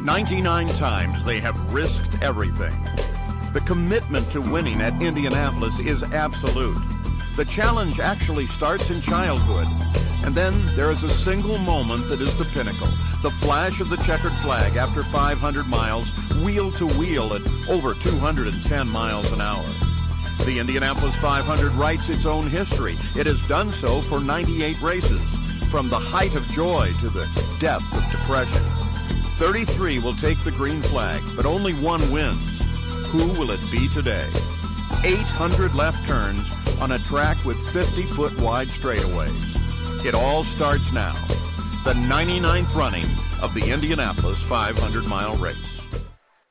99 times they have risked everything. The commitment to winning at Indianapolis is absolute. The challenge actually starts in childhood. And then there is a single moment that is the pinnacle. The flash of the checkered flag after 500 miles, wheel to wheel at over 210 miles an hour. The Indianapolis 500 writes its own history. It has done so for 98 races, from the height of joy to the depth of depression. 33 will take the green flag, but only one wins. Who will it be today? 800 left turns on a track with 50-foot wide straightaways. It all starts now. The 99th running of the Indianapolis 500-mile race.